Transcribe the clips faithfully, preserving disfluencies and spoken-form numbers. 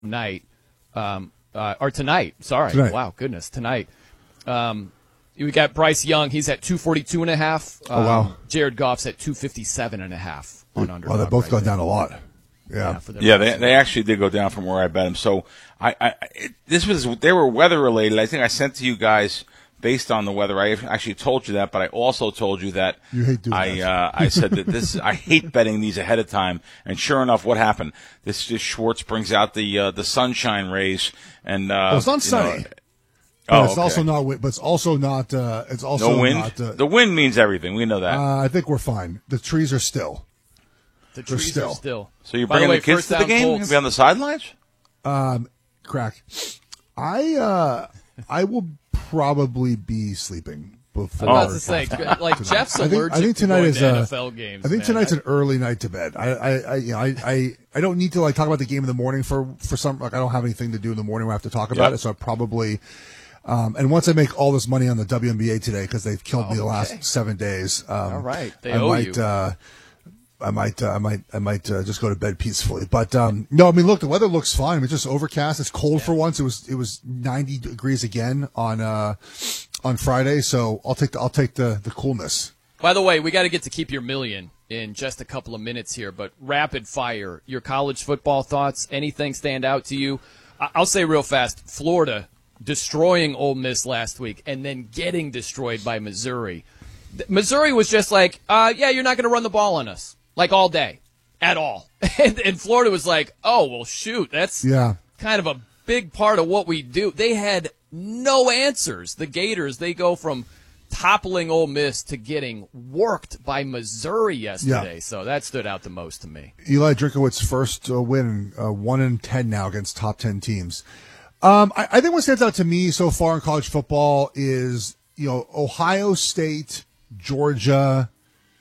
night, um, uh, or tonight. Sorry. Tonight. Wow, goodness, tonight. Um, we got Bryce Young. He's at two forty-two and a half. Um, oh, wow. Jared Goff's at two fifty-seven and a half on underdog. Well, they both right gone there. down a lot. Yeah. Yeah, Yeah, they they actually did go down from where I bet them. So I, I it, this was they were weather related. I think I sent to you guys based on the weather. I actually told you that, but I also told you that you hate doing I that. uh, I said that this I hate betting these ahead of time. And sure enough, what happened? This, this Schwartz brings out the uh, the sunshine rays, and uh, well, it's not sunny. You know, But oh, it's okay. also not. wi- But it's also not. Uh, it's also no wind. not. Uh, the wind means everything. We know that. uh, I think we're fine. The trees are still. The They're trees still. are still. so you're By the bringing way, the, kids first to the down game? Colts. You'll be on the sidelines? Um, crack. I uh, I will probably be sleeping before. I'm about to say, like tonight. Jeff's I think, allergic I think to tonight going is to uh, N F L games. I think man. tonight's I- an early night to bed. I I I, you know, I I I don't need to like talk about the game in the morning for for some like I don't have anything to do in the morning where I have to talk about Yep. it. So I probably. Um, and once I make all this money on the W N B A today because they've killed me the Okay. last seven days, um, All right. They I owe might, you. Uh, I might, uh, I might, I might uh, just go to bed peacefully. But um, no, I mean, look, the weather looks fine. It's just overcast. It's cold for once. It was, it was ninety degrees again on uh, on Friday. So I'll take, the, I'll take the the coolness. By the way, we got to get to keep your million in just a couple of minutes here, but rapid fire, your college football thoughts, anything stand out to you? I- I'll say real fast, Florida destroying Ole Miss last week and then getting destroyed by Missouri. Th- Missouri was just like, uh, yeah, you're not going to run the ball on us, like all day, at all. and, and Florida was like, oh, well, shoot, that's Yeah. kind of a big part of what we do. They had no answers. The Gators, they go from toppling Ole Miss to getting worked by Missouri yesterday. Yeah. So that stood out the most to me. Eli Drinkowitz's first uh, win, uh, one in ten now against top ten teams. Um, I, I think what stands out to me so far in college football is, you know, Ohio State, Georgia,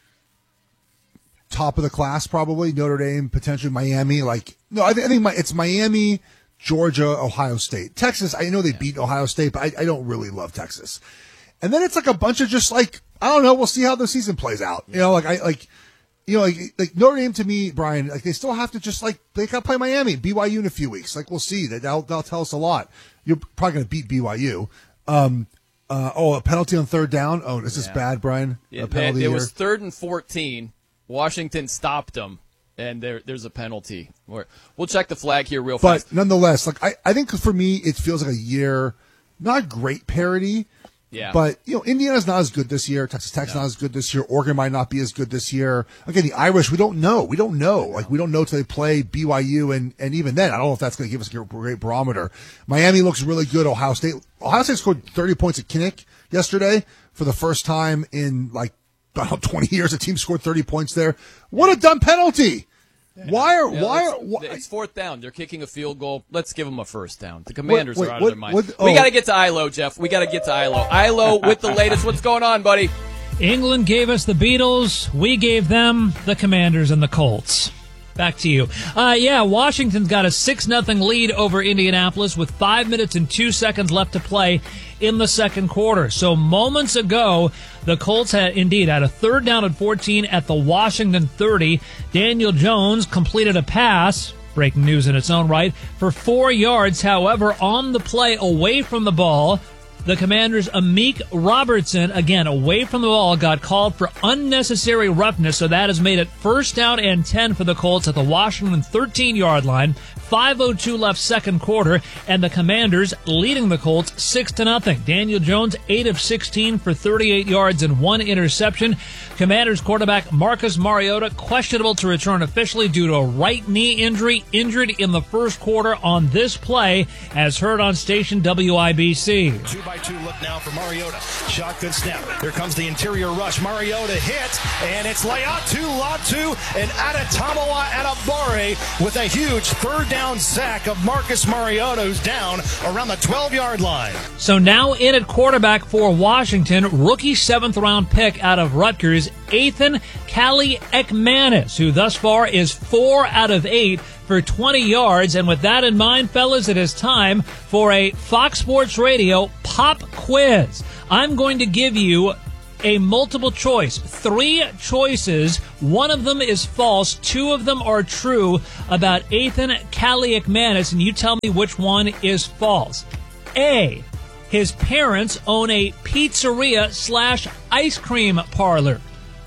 top of the class probably, Notre Dame, potentially Miami. Like, no, I, th- I think my, it's Miami, Georgia, Ohio State. Texas, I know they beat Ohio State, but I, I don't really love Texas. And then it's like a bunch of just like, I don't know, we'll see how the season plays out. You know, like I like, you know, like, like Notre Dame to me, Brian, like they still have to just like, they got to play Miami, B Y U in a few weeks. Like we'll see. That That'll, that'll tell us a lot. You're probably going to beat B Y U. Um, uh, oh, a penalty on third down. Oh, is this Yeah. bad, Brian? Yeah, a penalty it here? was third and fourteen. Washington stopped them, and there, there's a penalty. We're- We'll check the flag here real But fast. nonetheless, like I, I think for me, it feels like a year, not great parity. Yeah. But, you know, Indiana's not as good this year. Texas Tech's No. not as good this year. Oregon might not be as good this year. Again, the Irish, we don't know. We don't know. Like, we don't know till they play B Y U. And, and even then, I don't know if that's going to give us a great barometer. Miami looks really good. Ohio State, Ohio State scored thirty points at Kinnick yesterday for the first time in like, I don't know, twenty years. A team scored thirty points there. What a dumb penalty. Why are, Yeah, why let's- are, why, it's fourth down. They're kicking a field goal. Let's give them a first down. The Commanders wait, are out what- of their mind. what- We oh. got to get to Ilo, Jeff. We got to get to Ilo. Ilo with the latest. What's going on, buddy? England gave us the Beatles. We gave them the Commanders and the Colts. Back to you. Uh, yeah, Washington's got a six nothing lead over Indianapolis with five minutes and two seconds left to play in the second quarter. So moments ago, the Colts had indeed had a third down and fourteen at the Washington thirty. Daniel Jones completed a pass, breaking news in its own right, for four yards. However, on the play away from the ball, the Commanders' Amik Robertson, again, away from the ball, got called for unnecessary roughness, so that has made it first down and ten for the Colts at the Washington thirteen-yard line. five oh two left second quarter, and the Commanders leading the Colts six to nothing. Daniel Jones, eight of sixteen for thirty-eight yards and one interception. Commanders quarterback Marcus Mariota questionable to return officially due to a right knee injury, injured in the first quarter on this play, as heard on station W I B C. Two by two look now for Mariota. Shotgun snap. Here comes the interior rush. Mariota hits, and it's Laiatu Latu and Adetomowa Adebawore with a huge third down sack of Marcus Mariota, who's down around the twelve-yard line. So now in at quarterback for Washington, rookie seventh-round pick out of Rutgers, Ethan Kaliakmanis, who thus far is four out of eight for twenty yards. And with that in mind, fellas, it is time for a Fox Sports Radio pop quiz. I'm going to give you a multiple choice. Three choices. One of them is false. Two of them are true about Ethan Kaliakmanis, and you tell me which one is false. A, his parents own a pizzeria slash ice cream parlor.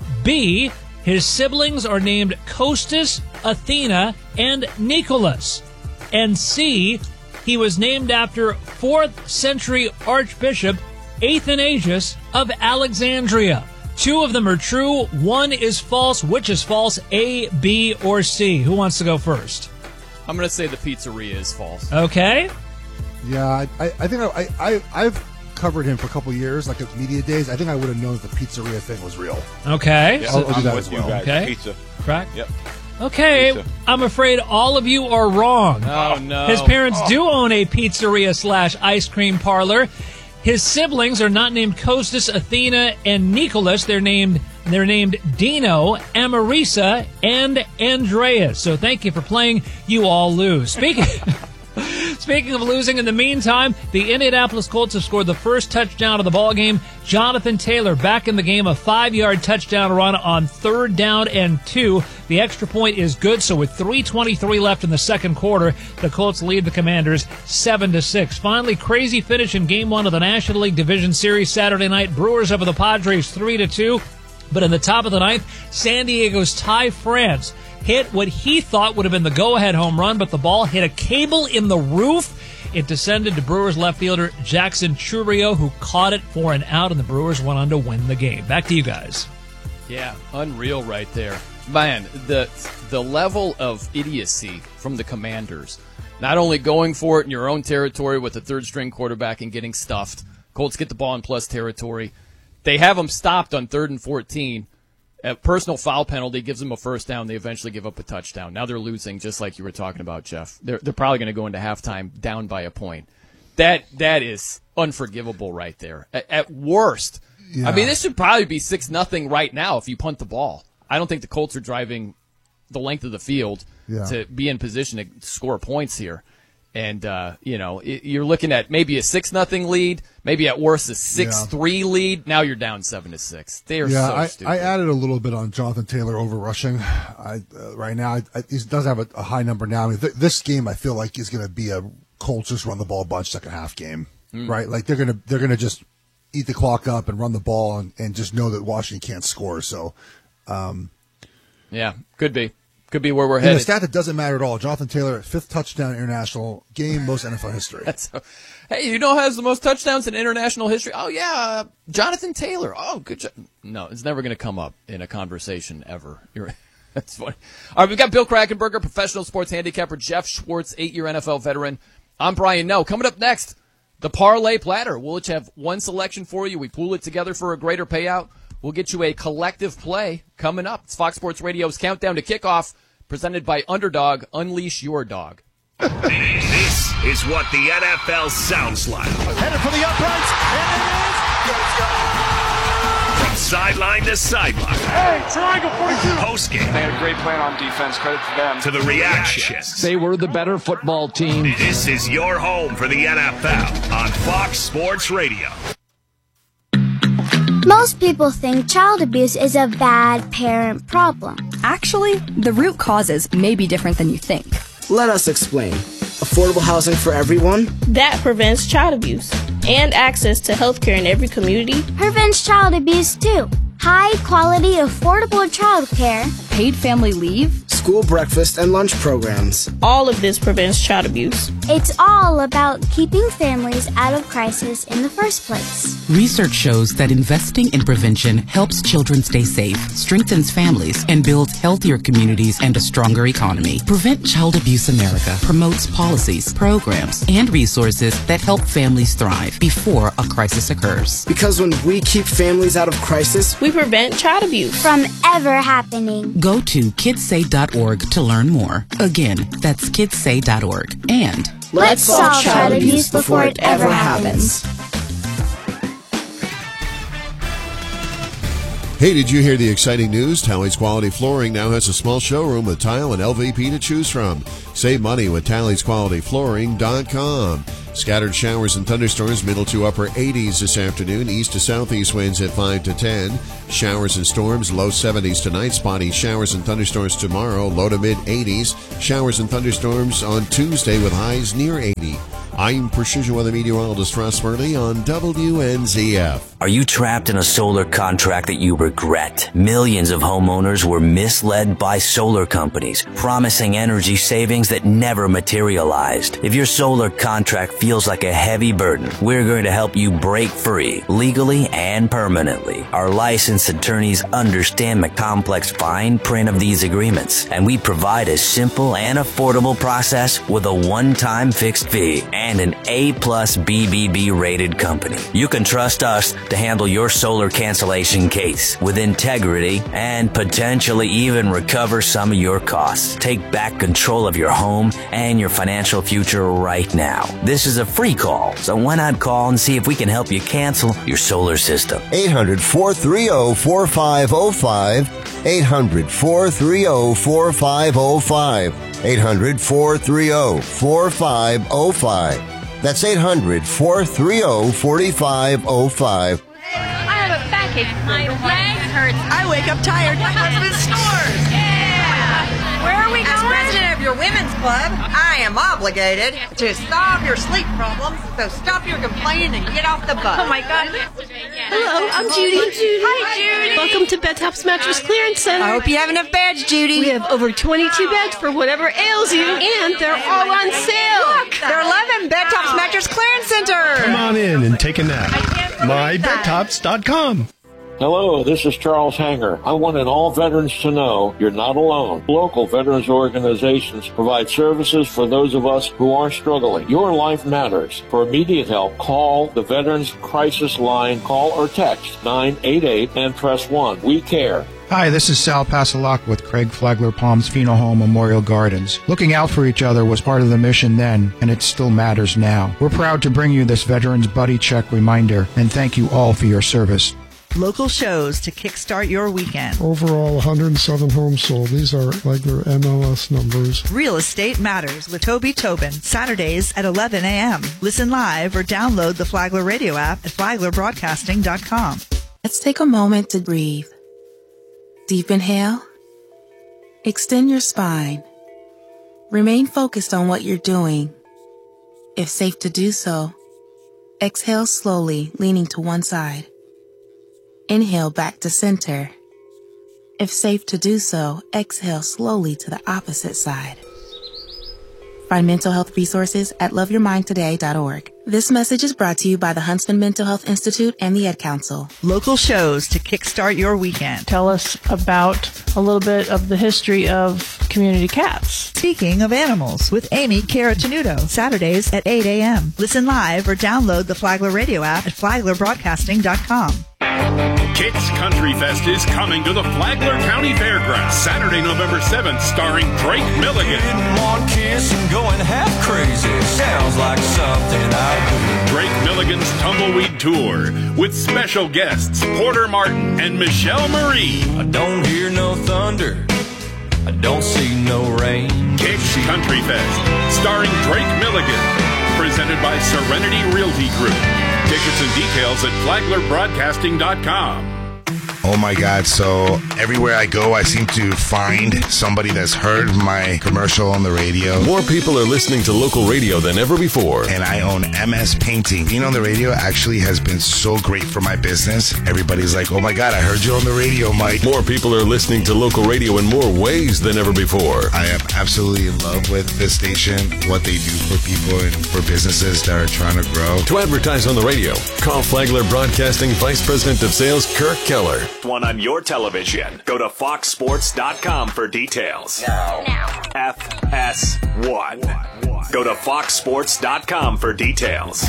B, his siblings are named Costas, Athena, and Nicholas. And C, he was named after fourth century Archbishop Athanasius of Alexandria. Two of them are true. One is false. Which is false? A, B, or C? Who wants to go first? I'm going to say the pizzeria is false. Okay. Yeah, I, I, I think I, I, I've covered him for a couple of years, like at media days. I think I would have known that the pizzeria thing was real. Okay. Yeah, I'll, I'll do I'm that with as you well. guys. Okay. Pizza. Correct? Yep. Okay. Pizza. I'm afraid all of you are wrong. Oh, no. His parents do own a pizzeria slash ice cream parlor. His siblings are not named Costas, Athena, and Nicholas. They're named they're named Dino, Amarisa, and Andreas. So thank you for playing. You all lose. Speaking Speaking of losing, in the meantime, the Indianapolis Colts have scored the first touchdown of the ballgame. Jonathan Taylor back in the game, a five-yard touchdown run on third down and two. The extra point is good, so with three twenty-three left in the second quarter, the Colts lead the Commanders seven to six. Finally, crazy finish in Game one of the National League Division Series Saturday night. Brewers over the Padres three to two. But in the top of the ninth, San Diego's Ty France hit what he thought would have been the go-ahead home run, but the ball hit a cable in the roof. It descended to Brewers left fielder Jackson Chourio, who caught it for an out, and the Brewers went on to win the game. Back to you guys. Yeah, unreal right there. Man, the the level of idiocy from the Commanders, not only going for it in your own territory with a third-string quarterback and getting stuffed. Colts get the ball in plus territory. They have them stopped on third and fourteen. A personal foul penalty gives them a first down. They eventually give up a touchdown. Now they're losing, just like you were talking about, Jeff. They're they're probably going to go into halftime down by a point. That that is unforgivable right there. At, at worst, Yeah. I mean, this should probably be six nothing right now if you punt the ball. I don't think the Colts are driving the length of the field Yeah. to be in position to score points here. And, uh, you know, it, you're looking at maybe a six nothing lead, maybe at worst a six three lead. Now you're down seven to six. They are Yeah, so I, stupid. I added a little bit on Jonathan Taylor over rushing. I, uh, right now, I, I, he does have a, a high number now. I mean, th- this game, I feel like is going to be a Colts just run the ball a bunch second half game, Mm. right? Like they're gonna they're gonna just eat the clock up and run the ball and, and just know that Washington can't score. So, um, yeah, could be. Could be where we're and a headed. stat that doesn't matter at all. Jonathan Taylor, fifth touchdown international game, most N F L history. That's a, hey, you know who has the most touchdowns in international history? Oh, yeah, uh, Jonathan Taylor. Oh, good job. No, it's never going to come up in a conversation ever. You're, that's funny. All right, we've got Bill Krakenberger, professional sports handicapper, Jeff Schwartz, eight-year N F L veteran. I'm Brian Noe. Coming up next, the Parlay Platter. We'll each have one selection for you. We pool it together for a greater payout. We'll get you a collective play coming up. It's Fox Sports Radio's Countdown to Kickoff, presented by Underdog. Unleash your dog. This is what the N F L sounds like. Headed for the uprights, and it is good. From sideline to sideline. Hey, triangle forty-two. Post-game They had a great plan on defense. Credit to them. to the reactions. They were the better football team. This is your home for the N F L on Fox Sports Radio. Most people think child abuse is a bad parent problem. Actually, the root causes may be different than you think. Let us explain. Affordable housing for everyone? That prevents child abuse and access to health care in every community. Prevents child abuse too. High quality, affordable child care. Paid family leave? School breakfast and lunch programs. All of this prevents child abuse. It's all about keeping families out of crisis in the first place. Research shows that investing in prevention helps children stay safe, strengthens families, and builds healthier communities and a stronger economy. Prevent Child Abuse America promotes policies, programs, and resources that help families thrive before a crisis occurs. Because when we keep families out of crisis, we prevent child abuse from ever happening. Go to kids say dot org to learn more. Again, that's kids say dot org. And let's solve child abuse before it ever happens. Hey, did you hear the exciting news? Talley's Quality Flooring now has a small showroom with tile and L V P to choose from. Save money with Talley's Quality Flooring dot com. Scattered showers and thunderstorms, middle to upper eighties this afternoon. East to southeast winds at five to ten. Showers and storms, low seventies tonight. Spotty showers and thunderstorms tomorrow, low to mid eighties. Showers and thunderstorms on Tuesday with highs near eighty. I'm Precision Weather Meteorologist Ross Murley on W N Z F. Are you trapped in a solar contract that you regret? Millions of homeowners were misled by solar companies, promising energy savings that never materialized. If your solar contract feels like a heavy burden, we're going to help you break free, legally and permanently. Our licensed attorneys understand the complex fine print of these agreements, and we provide a simple and affordable process with a one-time fixed fee and an A-plus B B B rated company. You can trust us to handle your solar cancellation case with integrity and potentially even recover some of your costs. Take back control of your home and your financial future right now. This is a free call, so why not call and see if we can help you cancel your solar system? eight hundred, four three zero, four five zero five. eight hundred, four three zero, four five zero five. eight hundred, four three zero, four five zero five. That's eight hundred, four three zero, four five zero five. I have a backache. My leg hurts. I wake up tired. My husband snores. Yeah. Where are we going? As president of your women's club, I am obligated to solve your sleep problems. So stop your complaining and get off the bus. Oh my God. Hello, I'm Judy. Judy. Hi, Judy. Welcome to Bed Tops Mattress Clearance Center. I hope you have enough beds, Judy. We have over twenty-two beds for whatever ails you, and they're all on sale. Look, they're eleven Bed Tops Mattress Clearance Center. Come on in and take a nap. my bed tops dot com. Hello, this is Charles Hanger. I wanted all veterans to know you're not alone. Local veterans organizations provide services for those of us who are struggling. Your life matters. For immediate help, call the Veterans Crisis Line. Call or text nine eight eight and press one. We care. Hi, this is Sal Passalak with Craig Flagler Palms Funeral Home Memorial Gardens. Looking out for each other was part of the mission then, and it still matters now. We're proud to bring you this Veterans Buddy Check reminder, and thank you all for your service. Local shows to kickstart your weekend. Overall, one hundred seven homes sold. These are regular M L S numbers. Real Estate Matters with Toby Tobin, Saturdays at eleven a.m. Listen live or download the Flagler radio app at flagler broadcasting dot com. Let's take a moment to breathe. Deep inhale. Extend your spine. Remain focused on what you're doing. If safe to do so, exhale slowly, leaning to one side. Inhale back to center. If safe to do so, exhale slowly to the opposite side. Find mental health resources at love your mind today dot org. This message is brought to you by the Huntsman Mental Health Institute and the Ed Council. Local shows to kickstart your weekend. Tell us about a little bit of the history of community cats. Speaking of animals with Amy Caratanudo, Saturdays at eight a.m. Listen live or download the Flagler radio app at flagler broadcasting dot com. Kicks Country Fest is coming to the Flagler County Fairgrounds Saturday, November seventh, starring Drake Milligan. One kiss and going half crazy sounds like something I do. Drake Milligan's Tumbleweed Tour with special guests Porter Martin and Michelle Marie. I don't hear no thunder. I don't see no rain. Kicks Country Fest starring Drake Milligan. Presented by Serenity Realty Group. Tickets and details at flagler broadcasting dot com. Oh my God, so everywhere I go, I seem to find somebody that's heard my commercial on the radio. More people are listening to local radio than ever before. And I own M S Painting. Being on the radio actually has been so great for my business. Everybody's like, oh my God, I heard you on the radio, Mike. More people are listening to local radio in more ways than ever before. I am absolutely in love with this station, what they do for people and for businesses that are trying to grow. To advertise on the radio, call Flagler Broadcasting Vice President of Sales, Kirk Keller. One on your television. Go to fox sports dot com for details. Now. Now. F S one. Go to fox sports dot com for details.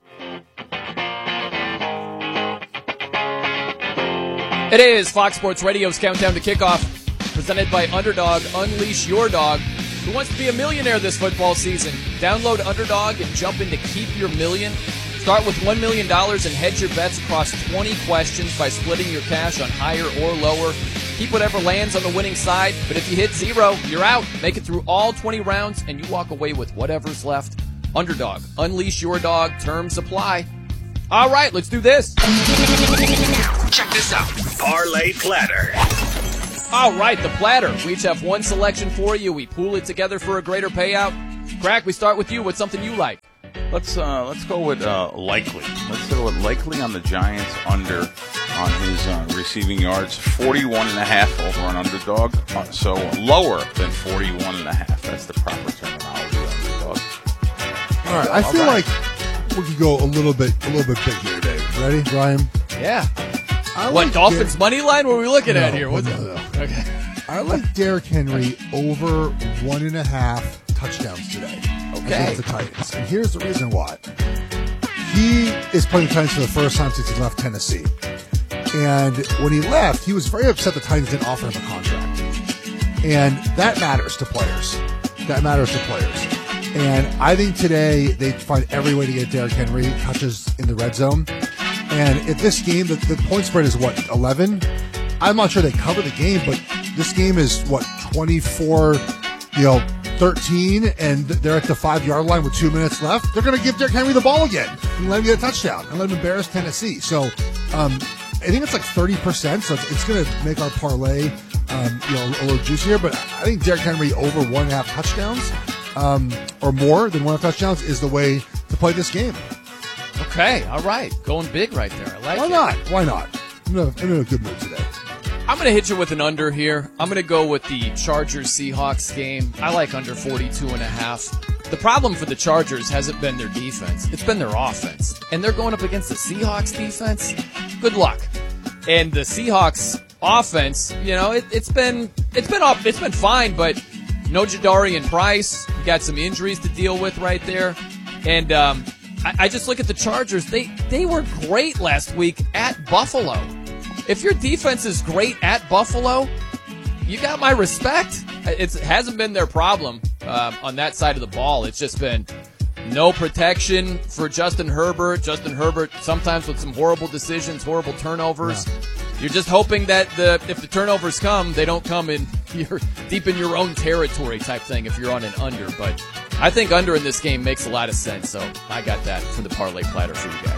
It is Fox Sports Radio's Countdown to Kickoff, presented by Underdog. Unleash your dog. Who wants to be a millionaire this football season? Download Underdog and jump into Keep Your Million. Start with one million dollars and hedge your bets across twenty questions by splitting your cash on higher or lower. Keep whatever lands on the winning side, but if you hit zero, you're out. Make it through all twenty rounds, and you walk away with whatever's left. Underdog. Unleash your dog. Terms apply. All right, let's do this. Check this out. Parlay Platter. All right, the platter. We each have one selection for you. We pool it together for a greater payout. Crack, we start with you. What's something you like? Let's uh, let's go with uh, Likely. Let's go with Likely on the Giants under on his uh, receiving yards. forty-one and a half over on Underdog. Uh, so lower than forty-one and a half. That's the proper terminology. Underdog. All right, I feel like we could go a little bit a little bit big here today. Ready, Brian? Yeah. I what like Dolphins Der- money line? What are we looking no, at here? What's no, it? no. Okay. I like Derrick Henry over one and a half touchdowns today. Okay. Against the Titans. And here's the reason why. He is playing the Titans for the first time since he left Tennessee. And when he left, he was very upset the Titans didn't offer him a contract. And that matters to players. That matters to players. And I think today they find every way to get Derrick Henry touches in the red zone. And if this game, the, the point spread is what, eleven? I'm not sure they cover the game, but this game is what, twenty-four, you know, thirteen, and they're at the five-yard line with two minutes left. They're going to give Derrick Henry the ball again and let him get a touchdown and let him embarrass Tennessee. So um, I think it's like thirty percent, so it's, it's going to make our parlay um, you know, a little juicier. But I think Derrick Henry over one and a half touchdowns um, or more than one and a half touchdowns is the way to play this game. Okay, all right. Going big right there. I like Why it. not? Why not? I'm in, a, I'm in a good mood today. I'm going to hit you with an under here. I'm going to go with the Chargers-Seahawks game. I like under forty-two and a half. The problem for the Chargers hasn't been their defense. It's been their offense. And they're going up against the Seahawks defense. Good luck. And the Seahawks offense, you know, it, it's been it's been up, it's been fine, but no Jadarian Price. You got some injuries to deal with right there. And um, I, I just look at the Chargers. They they were great last week at Buffalo. If your defense is great at Buffalo, you got my respect. It's, it hasn't been their problem uh, on that side of the ball. It's just been no protection for Justin Herbert. Justin Herbert sometimes with some horrible decisions, horrible turnovers. Yeah. You're just hoping that the if the turnovers come, they don't come in you're deep in your own territory type thing if you're on an under. But I think under in this game makes a lot of sense. So I got that for the parlay platter for you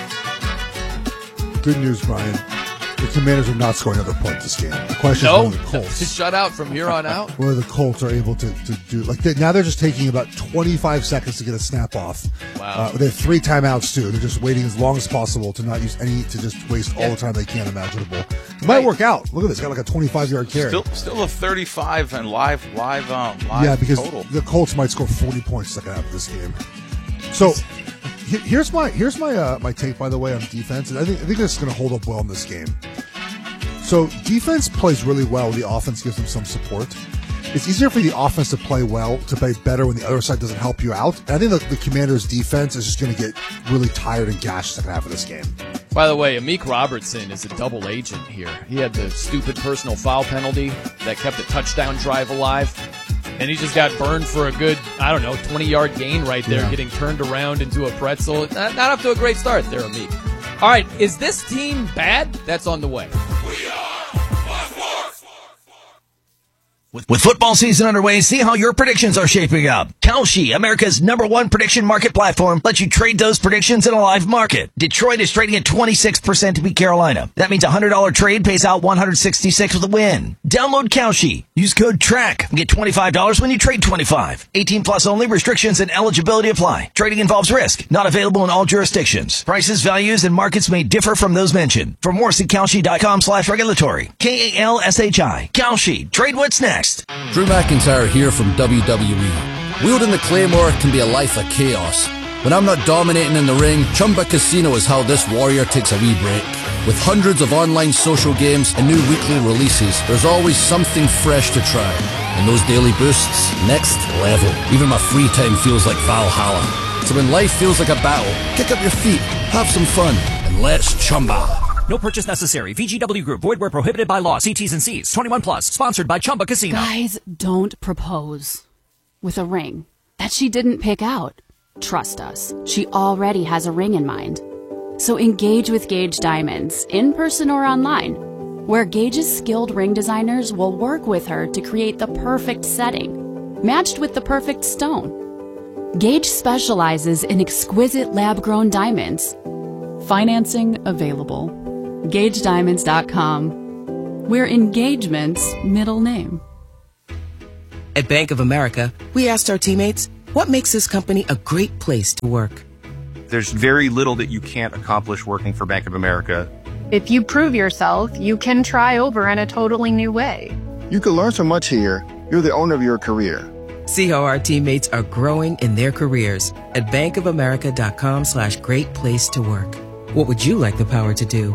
guys. Good news, Brian. The Commanders are not scoring another point this game. The question no, is whether the Colts just shut out from here on out. Whether the Colts are able to, to do like they, now they're just taking about twenty-five seconds to get a snap off. Wow. Uh, they have three timeouts too. They're just waiting as long as possible to not use any to just waste all the time they can imaginable. It might work out. Look at this. Got like a twenty-five yard carry. Still, still a thirty-five and live, live, um, live. Yeah, because total. The Colts might score forty points second half of this game. So. Here's my here's my uh, my take, by the way, on defense, and I think I think this is going to hold up well in this game. So defense plays really well when the offense gives them some support. It's easier for the offense to play well, to play better when the other side doesn't help you out. And I think the, the Commanders' defense is just going to get really tired and gashed second half of this game. By the way, Amik Robertson is a double agent here. He had the stupid personal foul penalty that kept a touchdown drive alive. And he just got burned for a good, I don't know, twenty-yard gain right there, yeah. Getting turned around into a pretzel. Not, not up to a great start there, Amik. All right, is this team bad? That's on the way. With, with football season underway, see how your predictions are shaping up. Kalshi, America's number one prediction market platform, lets you trade those predictions in a live market. Detroit is trading at twenty-six percent to beat Carolina. That means a one hundred dollars trade pays out one hundred sixty-six with a win. Download Kalshi. Use code TRACK and get twenty-five dollars when you trade twenty-five. eighteen plus only. Restrictions and eligibility apply. Trading involves risk. Not available in all jurisdictions. Prices, values, and markets may differ from those mentioned. For more, see Kalshi.com slash regulatory. K A L S H I. Kalshi. Trade what's next. Drew McIntyre here from W W E. Wielding the Claymore can be a life of chaos. When I'm not dominating in the ring, Chumba Casino is how this warrior takes a wee break. With hundreds of online social games and new weekly releases, there's always something fresh to try. And those daily boosts, next level. Even my free time feels like Valhalla. So when life feels like a battle, kick up your feet, have some fun, and let's Chumba. No purchase necessary. V G W Group. Void where prohibited by law. See T's and C's. twenty-one plus. Sponsored by Chumba Casino. Guys, don't propose with a ring that she didn't pick out. Trust us. She already has a ring in mind. So engage with Gage Diamonds, in person or online, where Gage's skilled ring designers will work with her to create the perfect setting, matched with the perfect stone. Gage specializes in exquisite lab-grown diamonds. Financing available. Gage Diamonds dot com. We're engagement's middle name. At Bank of America, we asked our teammates, what makes this company a great place to work? There's very little that you can't accomplish working for Bank of America. If you prove yourself, you can try over in a totally new way. You can learn so much here. You're the owner of your career. See how our teammates are growing in their careers at bankofamerica.com slash great place to work. What would you like the power to do?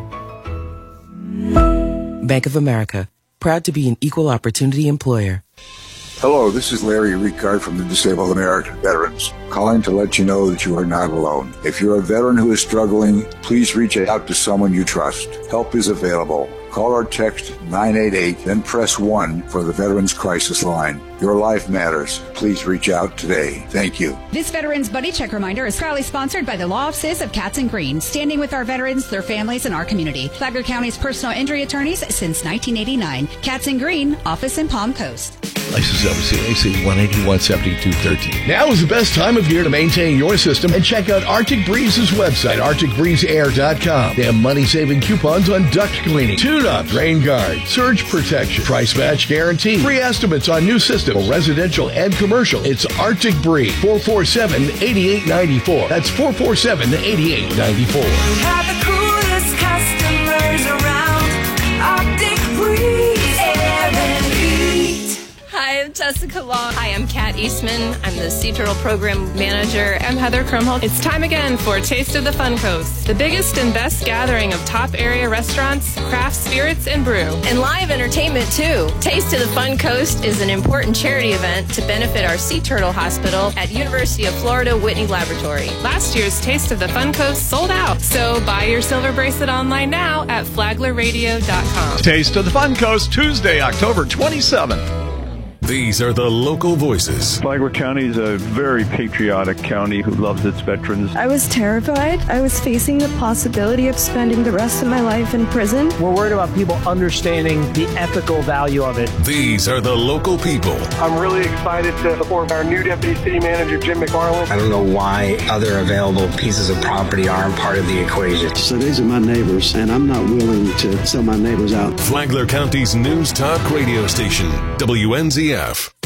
Bank of America, proud to be an equal opportunity employer. Hello, this is Larry Ricard from the Disabled American Veterans, calling to let you know that you are not alone. If you're a veteran who is struggling, please reach out to someone you trust. Help is available. Call or text nine eight eight, then press one for the Veterans Crisis Line. Your life matters. Please reach out today. Thank you. This Veterans Buddy Check reminder is proudly sponsored by the Law Offices of Katz and Green, standing with our veterans, their families, and our community. Flagler County's personal injury attorneys since nineteen eighty-nine. Katz and Green, office in Palm Coast. License number C A C one eighty-one seventy-two thirteen. Now is the best time of year to maintain your system and check out Arctic Breeze's website, arctic breeze air dot com. They have money-saving coupons on duct cleaning, tune-up, rain guard, surge protection, price match guarantee, free estimates on new systems, residential and commercial. It's Arctic Breeze, four four seven, eight eight nine four. That's four four seven, eight eight nine four. Have the coolest customers around. Arctic Breeze Air and Heat. Hi, I'm Jessica Long. Hi, I'm Kat Eastman. I'm the Sea Turtle Program Manager. I'm Heather Krumholtz. It's time again for Taste of the Fun Coast, the biggest and best gathering of top area restaurants, craft spirits, and brew. And live entertainment, too. Taste of the Fun Coast is an important charity event to benefit our Sea Turtle Hospital at University of Florida Whitney Laboratory. Last year's Taste of the Fun Coast sold out, so buy your silver bracelet online now at flagler radio dot com. Taste of the Fun Coast, Tuesday, October twenty-seventh. These are the local voices. Flagler County is a very patriotic county who loves its veterans. I was terrified. I was facing the possibility of spending the rest of my life in prison. We're worried about people understanding the ethical value of it. These are the local people. I'm really excited to support our new Deputy City Manager, Jim McFarland. I don't know why other available pieces of property aren't part of the equation. So these are my neighbors, and I'm not willing to sell my neighbors out. Flagler County's news talk radio station, W N Z F.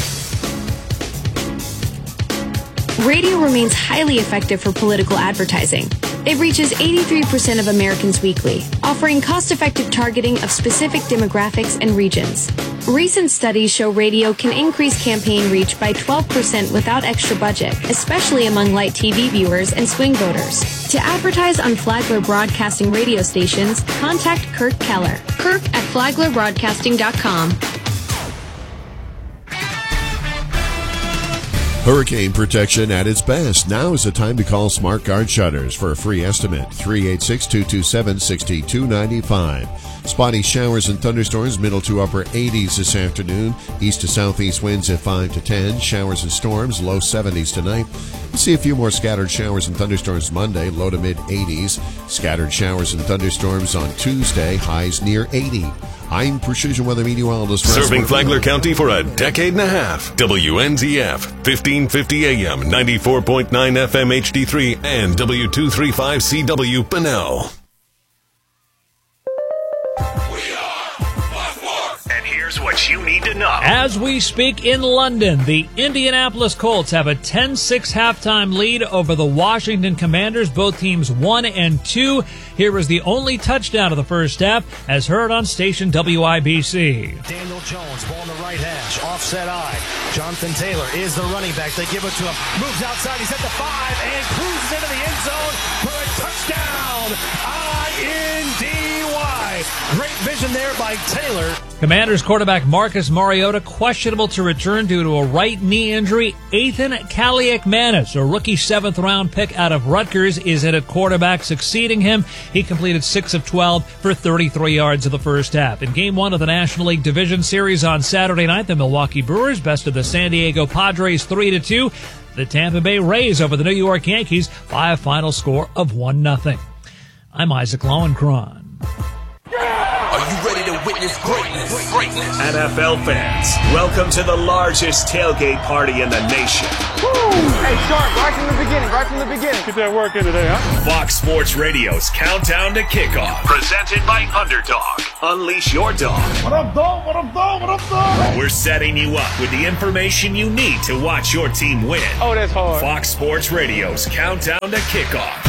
Radio remains highly effective for political advertising. It reaches eighty-three percent of Americans weekly, offering cost-effective targeting of specific demographics and regions. Recent studies show radio can increase campaign reach by twelve percent without extra budget, especially among light T V viewers and swing voters. To advertise on Flagler Broadcasting radio stations, contact Kirk Keller. Kirk at flagler broadcasting dot com. Hurricane protection at its best. Now is the time to call Smart Guard Shutters for a free estimate. three eight six, two two seven, six two nine five. Spotty showers and thunderstorms, middle to upper eighties this afternoon. East to southeast winds at five to ten. Showers and storms, low seventies tonight. We'll see a few more scattered showers and thunderstorms Monday, low to mid eighties. Scattered showers and thunderstorms on Tuesday, highs near eighty. I'm Precision Weather Meteorologist. Serving Flagler County for a decade and a half. W N Z F, fifteen fifty A M, ninety-four point nine F M H D three, and W two thirty-five C W Bunnell. Here's what you need to know. As we speak in London, the Indianapolis Colts have a ten six halftime lead over the Washington Commanders. Both teams one and two. Here is the only touchdown of the first half, as heard on station W I B C. Daniel Jones, ball in the right hash, offset eye. Jonathan Taylor is the running back. They give it to him. Moves outside. He's at the five and cruises into the end zone for a touchdown. I N D Y. Great vision there by Taylor. Commanders quarterback Marcus Mariota questionable to return due to a right knee injury. Ethan Kaliakmanis, a rookie seventh round pick out of Rutgers, is in at quarterback, succeeding him. He completed six of twelve for thirty-three yards in the first half. In game one of the National League Division Series on Saturday night, the Milwaukee Brewers bested the San Diego Padres three to two. The Tampa Bay Rays over the New York Yankees by a final score of one nothing. I'm Isaac Lowenkron. Are you ready to witness witness greatness. Greatness. N F L fans, welcome to the largest tailgate party in the nation. Woo! Hey, Sharp, right from the beginning, right from the beginning. Get that work in today, huh? Fox Sports Radio's Countdown to Kickoff. Presented by Underdog. Unleash your dog. What up, dog? What up, dog? What up, dog? We're setting you up with the information you need to watch your team win. Oh, that's hard. Fox Sports Radio's Countdown to Kickoff.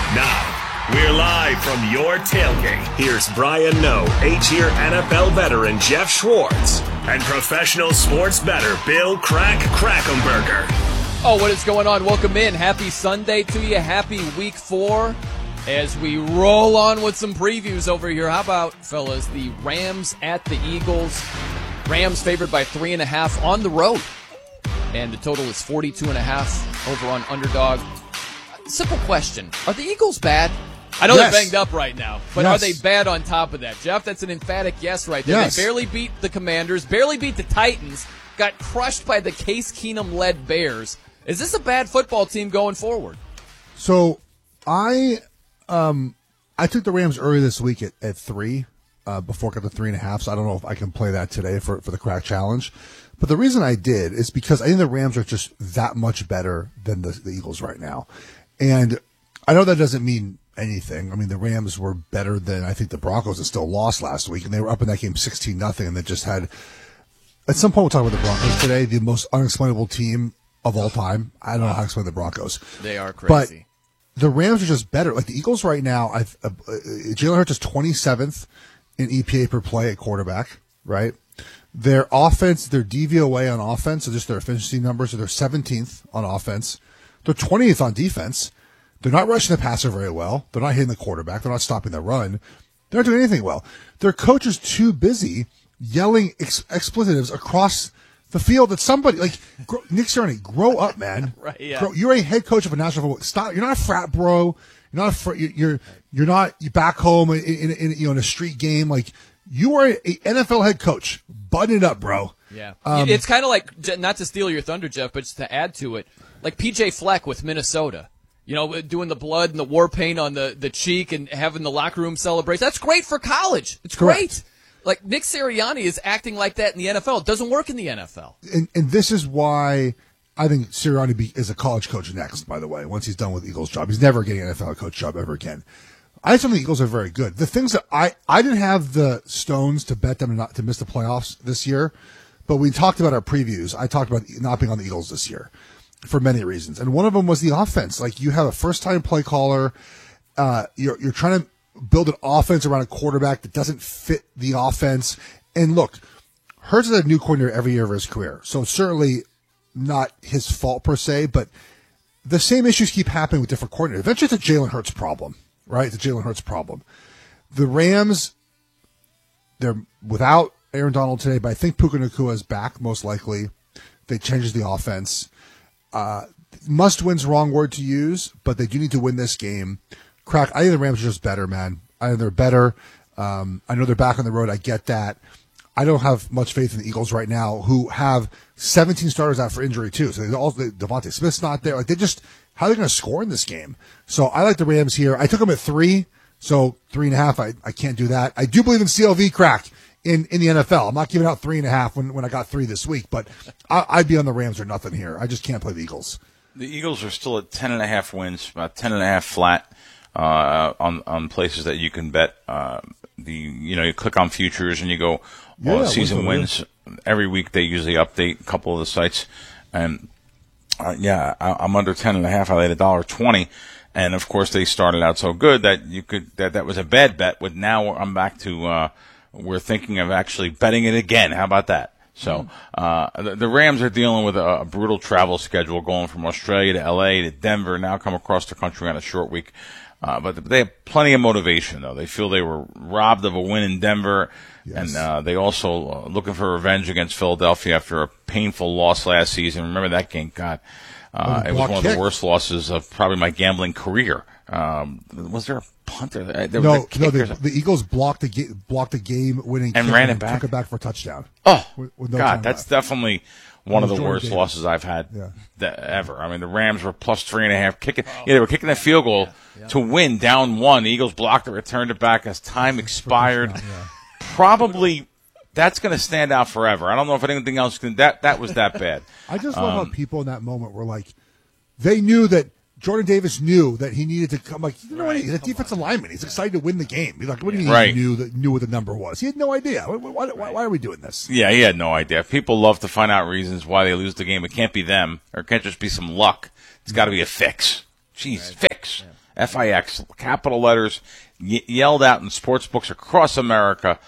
Now, we're live from your tailgate. Here's Brian Noe, eight-year N F L veteran Jeff Schwartz, and professional sports bettor Bill Crack Krackomberger. Oh, what is going on? Welcome in. Happy Sunday to you. Happy week four as we roll on with some previews over here. How about, fellas, the Rams at the Eagles? Rams favored by three and a half on the road. And the total is forty-two and a half over on Underdog. Simple question. Are the Eagles bad? I know yes. They're banged up right now, but yes. Are they bad on top of that? Jeff, that's an emphatic yes right there. Yes. They barely beat the Commanders, barely beat the Titans, got crushed by the Case Keenum-led Bears. Is this a bad football team going forward? So I um, I took the Rams early this week at, at three uh, before I got to three and a half, so I don't know if I can play that today for, for the Crack Challenge. But the reason I did is because I think the Rams are just that much better than the, the Eagles right now. And I know that doesn't mean anything. I mean, the Rams were better than I think the Broncos that still lost last week, and they were up in that game sixteen nothing, and they just had, at some point we'll talk about the Broncos today, the most unexplainable team of all time. I don't know how to explain the Broncos. They are crazy. But the Rams are just better. Like the Eagles right now, I've, uh, uh, Jalen Hurts is twenty-seventh in E P A per play at quarterback, right? Their offense, their D V O A on offense, so just their efficiency numbers, so they're seventeenth on offense. They're twentieth on defense. They're not rushing the passer very well. They're not hitting the quarterback. They're not stopping the run. They're not doing anything well. Their coach is too busy yelling ex- expletives across the field that somebody, like, grow, Nick Sirianni, grow up, man. Right, yeah. Grow, you're a head coach of a national football. Stop. You're not a frat bro. You're not a fr- you're, you're not you're back home in, in, in, you know, in a street game. Like, you are an N F L head coach. Button it up, bro. Yeah. Um, it's kind of like, not to steal your thunder, Jeff, but just to add to it, like P J Fleck with Minnesota. You know, doing the blood and the war paint on the, the cheek and having the locker room celebration. That's great for college. It's Correct. great. Like, Nick Sirianni is acting like that in the N F L. It doesn't work in the N F L. And, and this is why I think Sirianni be, is a college coach next, by the way, once he's done with the Eagles' job. He's never getting an N F L coach job ever again. I just don't think the Eagles are very good. The things that I, I didn't have the stones to bet them not to miss the playoffs this year, but we talked about our previews. I talked about not being on the Eagles this year for many reasons. And one of them was the offense. Like, you have a first-time play caller. Uh, you're, you're trying to build an offense around a quarterback that doesn't fit the offense. And look, Hurts is a new coordinator every year of his career, so it's certainly not his fault per se, but the same issues keep happening with different coordinators. Eventually it's a Jalen Hurts problem, right? It's a Jalen Hurts problem. The Rams, they're without Aaron Donald today, but I think Puka Nacua is back, most likely. They changes the offense. Uh, must-win's the wrong word to use, but they do need to win this game. Crack, I think the Rams are just better, man. I think they're better. Um, I know they're back on the road. I get that. I don't have much faith in the Eagles right now, who have seventeen starters out for injury, too. So they all, Devontae Smith's not there. Like, they just, how are they going to score in this game? So I like the Rams here. I took them at three, so three and a half. I, I can't do that. I do believe in C L V, Crack, in, in the N F L. I'm not giving out three and a half when, when I got three this week, but I, I'd be on the Rams or nothing here. I just can't play the Eagles. The Eagles are still at ten and a half wins, about ten and a half flat. Uh, on on places that you can bet. Uh, the you know you click on futures and you go well, yeah, season wins every week. They usually update a couple of the sites, and uh, yeah, I, I'm under ten and a half. I laid a dollar twenty, and of course they started out so good that you could that that was a bad bet. With now I'm back to uh, we're thinking of actually betting it again. How about that? So uh, the, the Rams are dealing with a, a brutal travel schedule, going from Australia to L A to Denver, now come across the country on a short week. Uh, but they have plenty of motivation, though. They feel they were robbed of a win in Denver, yes. and uh, they also uh, looking for revenge against Philadelphia after a painful loss last season. Remember that game? God, uh, it was one kick. of the worst losses of probably my gambling career. Um, was there a punter? There no, was a no. The, the Eagles blocked the ga- blocked the game-winning and kick ran it and back. Took it back for a touchdown. Oh, with, with no God, that's left. definitely one of the Jordan worst Davis. losses I've had yeah. th- ever. I mean, the Rams were plus three and a half kicking. Yeah, they were kicking that field goal yeah, yeah. to win, down one. The Eagles blocked it, returned it back as time expired. Yeah. probably that's going to stand out forever. I don't know if anything else can. That that was that bad. I just love Um, how people in that moment were like, they knew that Jordan Davis knew that he needed to come. Like, you know what? He's a defensive lineman. He's excited to win the game. He's like, what do you mean Right. he knew that who what the number was? He had no idea. Why, why, why, why are we doing this? Yeah, he had no idea. People love to find out reasons why they lose the game. It can't be them, or it can't just be some luck. It's got to be a fix. Jeez, fix. F I X, capital letters, y- yelled out in sports books across America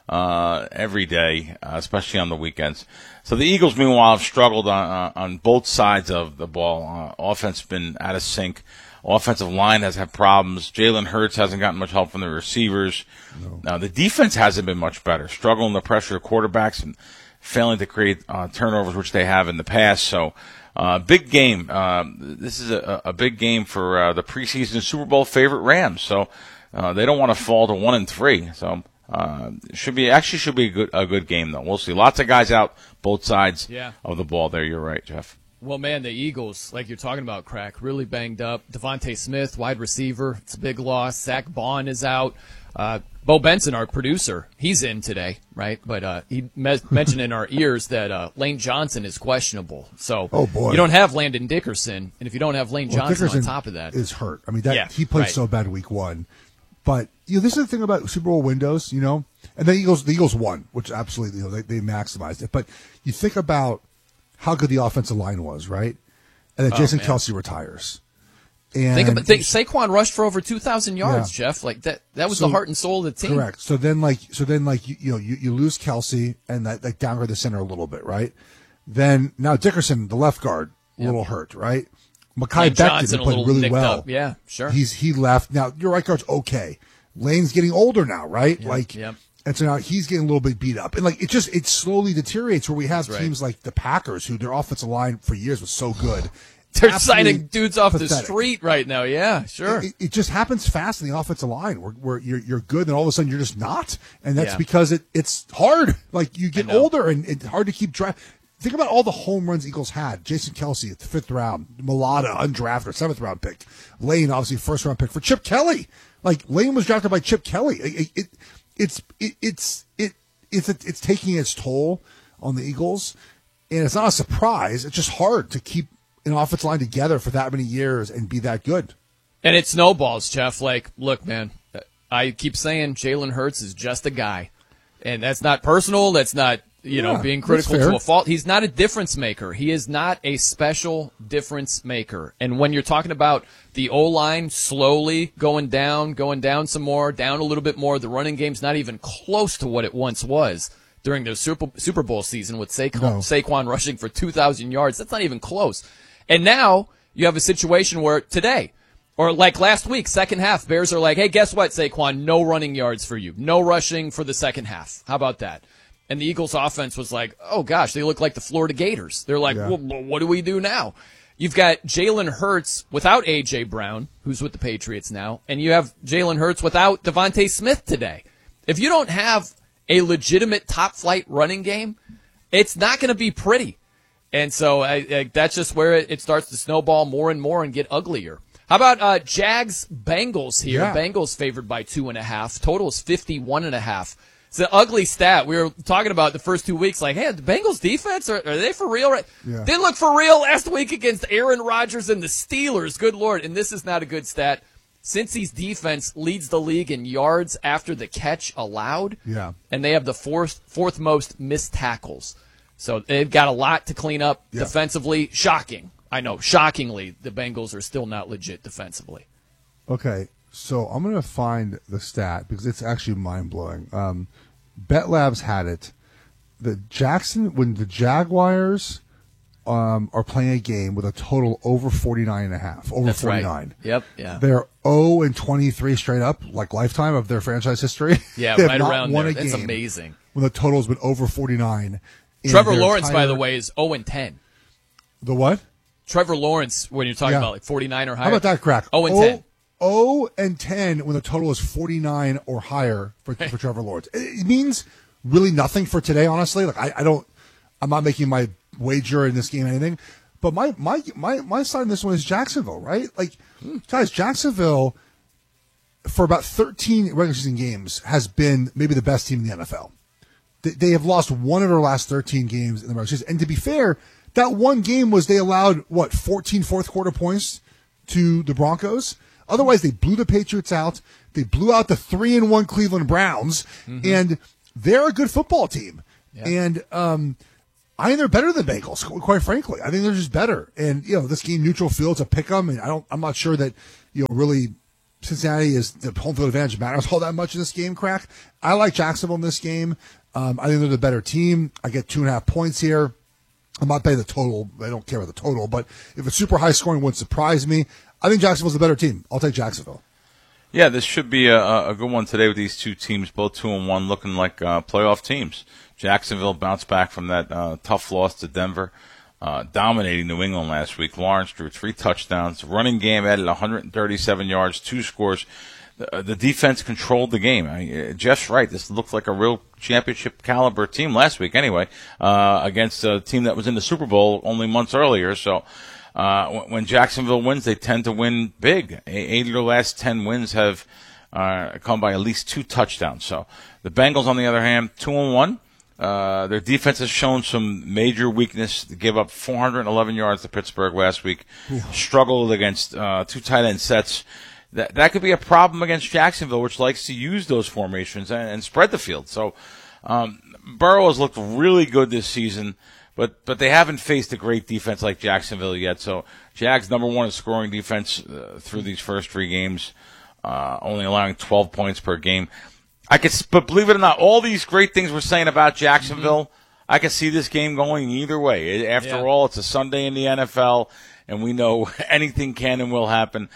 uh, every day, uh, especially on the weekends. So the Eagles, meanwhile, have struggled on, uh, on both sides of the ball. Uh, offense been out of sync. Offensive line has had problems. Jalen Hurts hasn't gotten much help from the receivers. No. Uh, the defense hasn't been much better, struggling to pressure quarterbacks and failing to create uh, turnovers, which they have in the past. So, uh, big game. Uh, this is a, a big game for uh, the preseason Super Bowl favorite Rams. So, uh, they don't want to fall to one and three. So, uh, it should be actually should be a good a good game though. We'll see. Lots of guys out both sides Yeah. of the ball. There, you're right, Jeff. Well, man, the Eagles, like you're talking about, Crack, really banged up. Devontae Smith, wide receiver, it's a big loss. Zach Bond is out. Uh, Bo Benson, our producer, he's in today, right? But uh, he me- mentioned in our ears that uh, Lane Johnson is questionable. So Oh, boy. you don't have Landon Dickerson, and if you don't have Lane Well, Johnson Dickerson on top of that, is hurt. I mean, that Yeah, he played right. so bad week one. But you know, this is the thing about Super Bowl windows, you know, and the Eagles, the Eagles won, which absolutely, you know, they, they maximized it. But you think about how good the offensive line was, right? And then Oh, Jason man. Kelsey retires. And think about think, Saquon rushed for over two thousand yards, Yeah. Jeff. Like that, that was So- the heart and soul of the team. Correct. So then, like, so then, like, you, you know, you, you lose Kelsey and that like downgrade the center a little bit, right? Then now Dickerson, the left guard, a little hurt, right? Makai Lane Becton Johnson who a played little really nicked well. up. Yeah, sure. He's he left. Now your right guard's okay. Lane's getting older now, right? Yep, like, yep. and so now he's getting a little bit beat up, and like it just it slowly deteriorates where we have That's right. teams like the Packers, who their offensive line for years was so good. They're Absolutely signing dudes off the pathetic. street right now. Yeah, sure. It, it just happens fast in the offensive line where, where you're you're good, and all of a sudden you're just not, and that's Yeah. because it it's hard. Like you get I know. older, and it's hard to keep track. Think about all the home runs Eagles had. Jason Kelsey at the fifth round, Mulata undrafted, seventh round pick, Lane obviously first round pick for Chip Kelly. Like Lane was drafted by Chip Kelly. It, it, it it's it, it's it it's it's taking its toll on the Eagles, and it's not a surprise. It's just hard to keep an offensive line together for that many years and be that good. And it snowballs, Jeff. Like, look, man, I keep saying Jalen Hurts is just a guy. And that's not personal. That's not, you know, Yeah, being that's critical fair. to a fault. He's not a difference maker. He is not a special difference maker. And when you're talking about the O-line slowly going down, going down some more, down a little bit more, the running game's not even close to what it once was during the Super, Super Bowl season with Saquon, No. Saquon rushing for two thousand yards. That's not even close. And now you have a situation where today, or like last week, second half, Bears are like, hey, guess what, Saquon? No running yards for you. No rushing for the second half. How about that? And the Eagles offense was like, oh gosh, they look like the Florida Gators. They're like, Yeah. well, what do we do now? You've got Jalen Hurts without A J. Brown, who's with the Patriots now, and you have Jalen Hurts without Devontae Smith today. If you don't have a legitimate top-flight running game, it's not going to be pretty. And so I, I, that's just where it, it starts to snowball more and more and get uglier. How about uh, Jags Bengals here? Yeah. Bengals favored by two and a half. Total is fifty-one and a half. It's an ugly stat. We were talking about the first two weeks, like, hey, the Bengals defense, are, are they for real? Right? Yeah. They look for real last week against Aaron Rodgers and the Steelers. Good Lord. And this is not a good stat. Cincy's defense leads the league in yards after the catch allowed. Yeah. And they have the fourth, fourth most missed tackles. So they've got a lot to clean up Yeah. defensively. Shocking. I know, shockingly, the Bengals are still not legit defensively. Okay, so I'm going to find the stat because it's actually mind-blowing. Um, Bet Labs had it. The Jackson, when the Jaguars um, are playing a game with a total over forty-nine and a half, over That's right. forty-nine. Yep, yeah. They're oh and twenty-three straight up, like lifetime of their franchise history. Yeah, They have right not around won there. a That's game amazing. When the total's been over forty-nine. in Trevor their Lawrence, by entire- the way, is oh and ten. The what? Trevor Lawrence, when you're talking Yeah. about like forty-nine or higher. How about that, Crack? oh and ten. oh and ten when the total is forty-nine or higher for, for Trevor Lawrence. It, it means really nothing for today, honestly. Like I, I don't, I'm not making my wager in this game or anything. But my my my my side in this one is Jacksonville, right? Like, guys, Jacksonville for about thirteen regular season games has been maybe the best team in the N F L. They, they have lost one of their last thirteen games in the regular season. And to be fair, that one game was they allowed, what, fourteen fourth quarter points to the Broncos? Otherwise, they blew the Patriots out. They blew out the three and one Cleveland Browns. Mm-hmm. And they're a good football team. Yeah. And um, I think they're better than the Bengals, quite frankly. I think they're just better. And, you know, this game, neutral field's a pick 'em. And I don't, I'm not sure that, you know, really Cincinnati is the home field advantage matters all that much in this game, Crack. I like Jacksonville in this game. Um, I think they're the better team. I get two and a half points here. I'm not betting the total. I don't care about the total. But if it's super high scoring, wouldn't surprise me. I think Jacksonville's the better team. I'll take Jacksonville. Yeah, this should be a, a good one today with these two teams, both two and one, looking like uh, playoff teams. Jacksonville bounced back from that uh, tough loss to Denver, uh, dominating New England last week. Lawrence drew three touchdowns. Running game added one hundred thirty-seven yards, two scores. The, the defense controlled the game. I mean, Jeff's right. This looked like a real championship caliber team last week anyway, uh, against a team that was in the Super Bowl only months earlier. So uh, when Jacksonville wins, they tend to win big. Eight of their last ten wins have uh, come by at least two touchdowns. So the Bengals, on the other hand, two and one. Uh, their defense has shown some major weakness. They gave up four hundred eleven yards to Pittsburgh last week. Ooh. Struggled against uh, two tight end sets. That that could be a problem against Jacksonville, which likes to use those formations and, and spread the field. So um, Burrow has looked really good this season, but but they haven't faced a great defense like Jacksonville yet. So Jags number one in scoring defense uh, through these first three games, uh, only allowing twelve points per game. I could, but believe it or not, all these great things we're saying about Jacksonville, mm-hmm. I could see this game going either way. After yeah. all, it's a Sunday in the N F L, and we know anything can and will happen.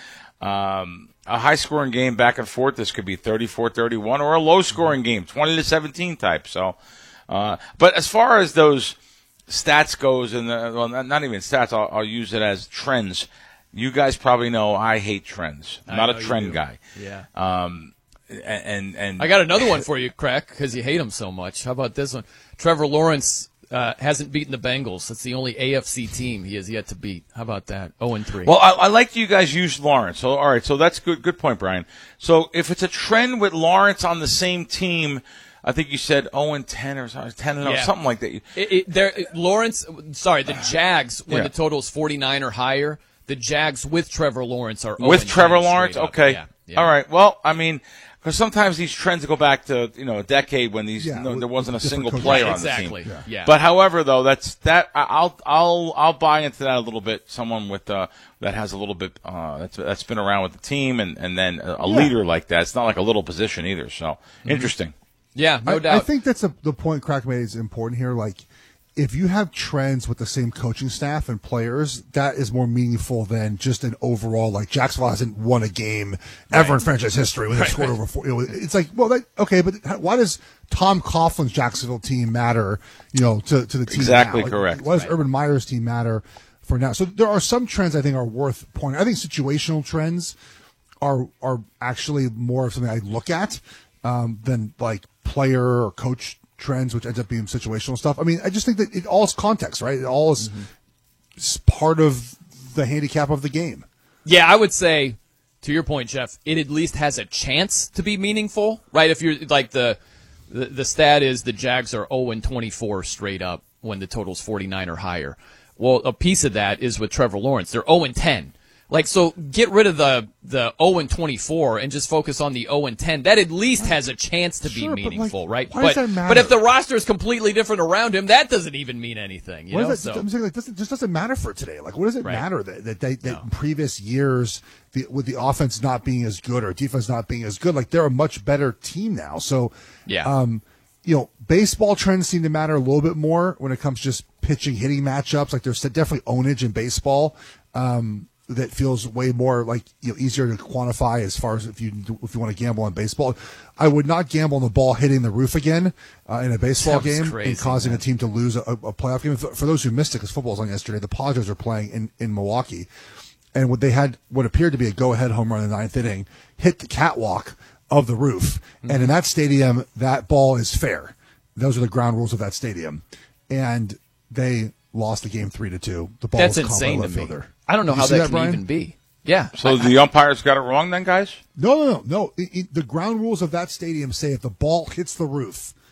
Um, a high-scoring game back and forth, this could be thirty-four thirty-one, or a low-scoring game, twenty to seventeen type. So, uh, but as far as those stats goes, and the, well, not, not even stats, I'll, I'll use it as trends. You guys probably know I hate trends. I'm not a trend guy. Yeah. Um, And, and I got another one for you, Crack, because you hate him so much. How about this one? Trevor Lawrence uh, hasn't beaten the Bengals. That's the only A F C team he has yet to beat. How about that? oh and three. Well, I, I like you guys use Lawrence. So, all right, so that's good. Good point, Brian. So if it's a trend with Lawrence on the same team, I think you said oh and ten or ten and oh, yeah. something like that. It, it, there, Lawrence, sorry, the Jags, when yeah. the total is forty-nine or higher, the Jags with Trevor Lawrence are with Trevor Lawrence. Okay, yeah, yeah. All right. Well, I mean. Because sometimes these trends go back to, you know, a decade when these yeah, no, there wasn't a single coaches. player right, on exactly. the team. Yeah. Yeah. But however, though, that's that I'll I'll I'll buy into that a little bit. Someone with uh, that has a little bit uh, that's that's been around with the team, and and then a, a yeah. leader like that. It's not like a little position either. So mm-hmm. interesting. Yeah, no I, doubt. I think that's a, the point Crack made is important here. Like, if you have trends with the same coaching staff and players, that is more meaningful than just an overall, like, Jacksonville hasn't won a game ever right. in franchise history when they've right, scored right. over four. You know, it's like, well, that, okay, but why does Tom Coughlin's Jacksonville team matter, you know, to, to the team Exactly now? correct. Like, why does right. Urban Meyer's team matter for now? So there are some trends I think are worth pointing. I think situational trends are are actually more of something I look at um, than, like, player or coach trends, which ends up being situational stuff. I mean, I just think that it all is context, right? It all is mm-hmm. part of the handicap of the game. Yeah, I would say, to your point, Jeff, it at least has a chance to be meaningful, right? If you're like the the, the stat is the Jags are oh and twenty-four straight up when the total's forty-nine or higher. Well, a piece of that is with Trevor Lawrence. They're oh and ten. Like, so get rid of the, the oh and twenty-four and just focus on the oh and ten. That at least has a chance to sure, be meaningful, like, right? Why but, does that matter? But if the roster is completely different around him, that doesn't even mean anything. You what know? Is that, so, I'm saying, like, this just doesn't matter for today. Like, what does it right. matter that that, they, that no. in previous years, the, with the offense not being as good or defense not being as good, like, they're a much better team now. So, yeah. um, you know, baseball trends seem to matter a little bit more when it comes to just pitching, hitting matchups. Like, there's definitely ownage in baseball. Um, that feels way more like, you know, easier to quantify as far as if you if you want to gamble on baseball. I would not gamble on the ball hitting the roof again uh, in a baseball game crazy, and causing man. a team to lose a, a playoff game. For, for those who missed it, because football was on yesterday, the Padres are playing in, in Milwaukee, and what they had what appeared to be a go-ahead home run in the ninth inning hit the catwalk of the roof, mm-hmm. and in that stadium, that ball is fair. Those are the ground rules of that stadium, and they lost the game three to two. The ball That's was caught by insane a to left me. fielder. I don't know Did how you see that, that can Brian? even be. Yeah. So I, the umpires got it wrong then, guys? No, no, no, no. It, it, the ground rules of that stadium say if the ball hits the roof,